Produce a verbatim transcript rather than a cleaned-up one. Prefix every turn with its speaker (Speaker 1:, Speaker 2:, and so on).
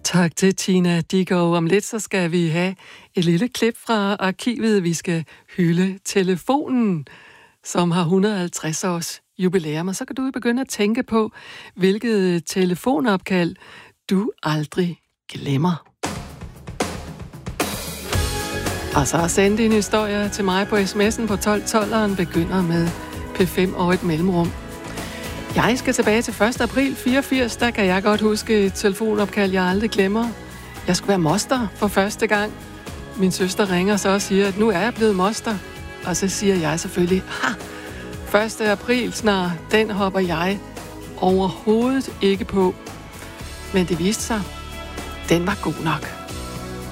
Speaker 1: Tak til Tina Dickow. Om lidt så skal vi have et lille klip fra arkivet. Vi skal hylde telefonen, som har et hundrede og halvtreds års jubilæum. Og så kan du begynde at tænke på, hvilket telefonopkald du aldrig glemmer. Og så send din historie til mig på sms'en på tolv tolv, begynder med P fem og et mellemrum. Jeg skal tilbage til første april fireogfirs, der kan jeg godt huske et telefonopkald, jeg aldrig glemmer. Jeg skulle være moster for første gang. Min søster ringer så og siger, at nu er jeg blevet moster. Og så siger jeg selvfølgelig, ha, første april snart, den hopper jeg overhovedet ikke på. Men det viste sig, den var god nok.